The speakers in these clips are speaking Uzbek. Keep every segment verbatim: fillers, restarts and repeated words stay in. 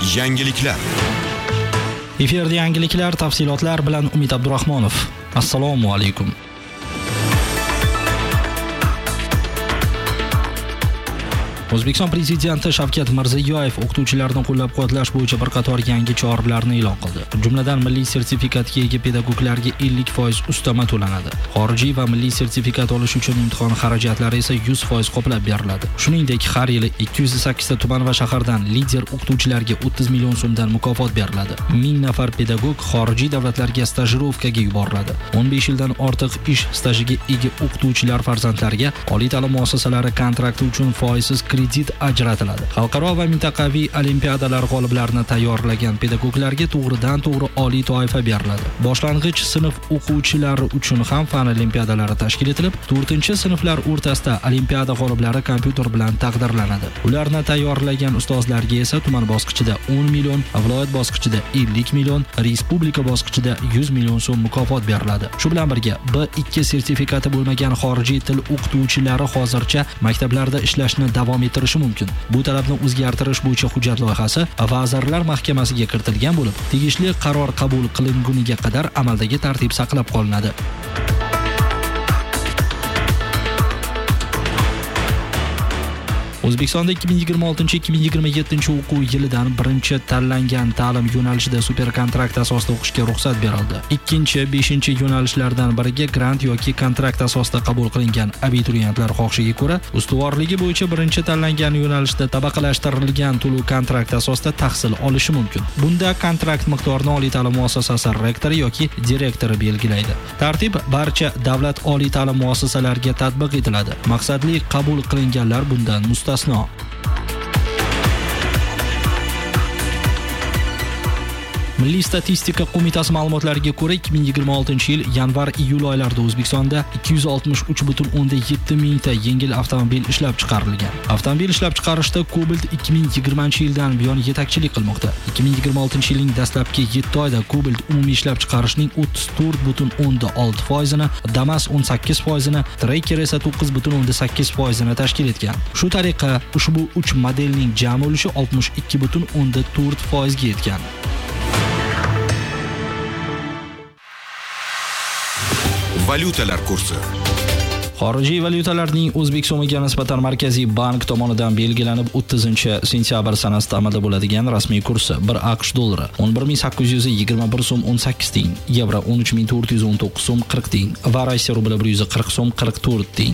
Yangiliklar. Efirda yangiliklar, tafsilotlar bilan Umid Abdurahmonov. Assalomu alaykum. O'zbekiston Prezidenti Shavkat Mirziyoyev o'qituvchilarni qo'llab-quvvatlash bo'yicha bir qator yangi choralarni e'lon qildi. Jumladan, milliy sertifikatga ega pedagoglarga ellik foiz ustama to'lanadi. Xorijiy va milliy sertifikat olish uchun imtihon xarajatlari esa yuz foiz qoplab beriladi. Shuningdek, har yili ikki yuz sakkiz ta tuman va shahardan lider o'qituvchilarga o'ttiz million so'mdan mukofot beriladi. ming nafar pedagog xorijiy davlatlarga stajirovkaga yuboriladi. o'n besh yildan ortiq ish stajiga ega o'qituvchilar farzandlariga oliy ta'lim muassasalari kontrakti uchun foizsiz kredit ajratiladi. Xalqaro va mintaqaviy olimpiadalar g'oliblarini tayyorlagan pedagoglarga to'g'ridan-to'g'ri oliy toifa beriladi. Boshlang'ich sinf o'quvchilari uchun ham fan olimpiadalari tashkil etilib, to'rtinchi sinflar o'rtasida olimpiada g'oliblari kompyuter bilan taqdirlanadi. Ularni tayyorlagan ustozlarga esa tuman bosqichida o'n million, viloyat bosqichida ellik million, respublika bosqichida yuz million so'm mukofot beriladi. Shu bilan birga B ikki sertifikati bo'lmagan xorijiy til o'qituvchilari hozircha maktablarda ishlashni davom ettirishi mumkin. Bu talabni o'zgartirish bo'yicha hujjat loyihasi Vazirlar Mahkamasiga kiritilgan bo'lib, tegishli qaror qabul qilinguniga qadar amaldagi tartib saqlab qolinadi. O'zbekistonda ikki ming yigirma oltinchi ikki ming yigirma yettinchi o'quv yilidan birinchi tanlangan ta'lim yo'nalishida super kontrakt asosida o'qishga ruxsat berildi. Ikkinchi, beshinchi yo'nalishlardan biriga grant yoki kontrakt asosida qabul qilingan abituriyentlar xohishiga ko'ra, ustuvorligi bo'yicha birinchi tanlangan yo'nalishda tabaqalashtirilgan to'lov kontrakt asosida tahsil olishi mumkin. Bunda kontrakt miqdorini oliy ta'lim muassasasi rektori yoki direktori belgilaydi. Tartib barcha davlat oliy ta'lim muassasalariga tatbiq etiladi. Maqsadli qabul qilinganlar bundan mustasno. Milliy statistika qo'mitasi ma'lumotlariga ko'ra, ikki ming yigirma oltinchi yil yanvar-iyul oylarida O'zbekistonda ikki yuz oltmish uch butun o'ndan yetti mingta yengil avtomobil ishlab chiqarilgan. Avtomobil ishlab chiqarishda Cobalt ikki ming yigirmanchi yildan buyon yetakchilik qilmoqda. ikki ming yigirma oltinchi yilning dastlabki yetti oyda Cobalt umumiy ishlab chiqarishning o'ttiz to'rt butun o'ndan olti foizini, Damas o'n sakkiz foizini, Tracker esa to'qqiz butun o'ndan sakkiz foizini tashkil etgan. Shu tariqa ushbu uch modelning jami ulushi oltmish ikki butun o'ndan to'rt foizga yetgan. Valyutalar kursi. Xorijiy valyutalarning O'zbek so'miga nisbatan Markaziy bank tomonidan belgilanib o'ttizinchi sentyabr sanasida amalda bo'ladigan rasmiy kursi bir AQSh dollari o'n bir ming sakkiz yuz yigirma bir so'm o'n sakkiz tiyin, yevro o'n uch ming to'rt yuz o'n to'qqiz so'm qirq tiyin va Rossiya rubli bir yuz qirq so'm qirq to'rt tiyin.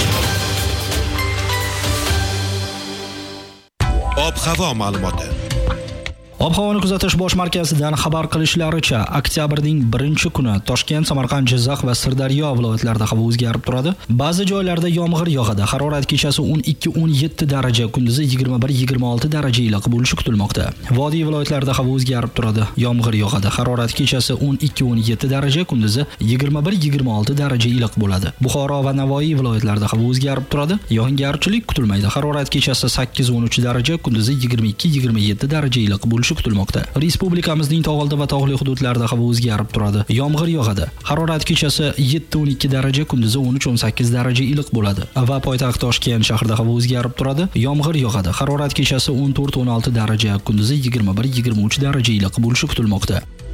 Ob-havo ma'lumoti. Ob-havoni kuzatish bosh markazidan xabar qilishlaricha, oktyabrning birinchi kuni Toshkent, Samarqand, Jizzax va Sirdaryo viloyatlarida havo o'zgarib turadi. Ba'zi joylarda yomg'ir yog'adi. Harorat kechasi o'n ikki o'n yetti daraja, kunduzi yigirma bir yigirma olti daraja iliq bo'lishi kutilmoqda. Vodiy viloyatlarida havo o'zgarib turadi. Yomg'ir yog'adi. Harorat kechasi o'n ikki o'n yetti daraja, kunduzi yigirma bir yigirma olti daraja iliq bo'ladi. Buxoro va Navoiy viloyatlarida havo o'zgarib turadi. Yog'ingarchilik kutilmaydi. Harorat kechasi sakkiz o'n uch daraja, kunduzi yigirma ikki yigirma yetti daraja iliq bo'lishi kutilmoqda. Respublikamizning tog'oldi va tog'li hududlarida havo o'zgarib turadi. Yomg'ir yog'adi. Harorat kechasi yetti o'n ikki daraja, kunduzi o'n uch o'n sakkiz daraja iliq bo'ladi. Va poytaxt Toshkent shahrida havo o'zgarib turadi. Yomg'ir yog'adi. Harorat kechasi o'n to'rt o'n olti daraja, kunduzi yigirma bir yigirma uch daraja iliq bo'lishi kutilmoqda.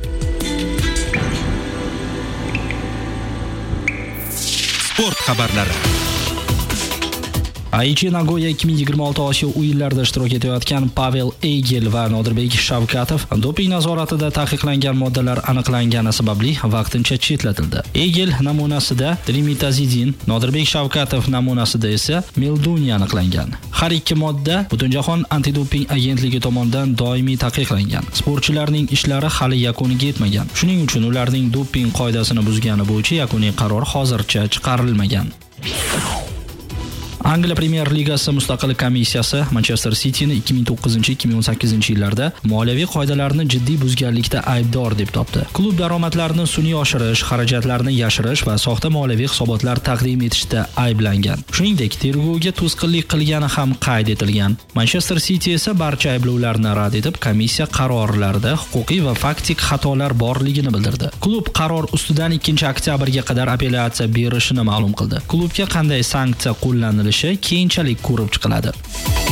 Sport xabarlari. Aichi Nagoya ikki ming yigirma olti Osiyo o'yinlarida ishtirok etayotgan Pavel Eigel va Nodirbek Shavkatov doping nazoratida taqiqlangan moddalar aniqlangani sababli vaqtincha chetlatildi. Eigel namunasida trimetazidin, Nodirbek Shavkatov namunasida esa meldoniya aniqlangan. Har ikki modda Butunjahon antidoping agentligi tomonidan doimiy taqiqlangan. Sportchilarning ishlari hali yakuniga yetmagan. Shuning uchun ularning doping qoidasini buzgani bo'yicha yakuniy qaror hozircha chiqarilmagan. Angliya Premier Ligasi mustaqil komissiyasi Manchester Cityni ikki ming to'qqizinchi ikki ming o'n sakkizinchi yillarda moliyaviy qoidalarni jiddiy buzganlikda aybdor deb topdi. Klub daromadlarini sun'iy oshirish, xarajatlarni yashirish va soxta moliyaviy hisobotlar taqdim etishda ayblangan. Shuningdek, tergovga to'sqinlik qilgani ham qayd etilgan. Manchester City esa barcha ayblovlarni rad etib, komissiya qarorlarida huquqiy va faktik xatolar borligini bildirdi. Klub qaror ustidan ikkinchi oktyabrga qadar apellyatsiya berishini ma'lum qildi. Klubga qanday sanksiya qo'llanilishi keyinchalik ko'rib chiqiladi.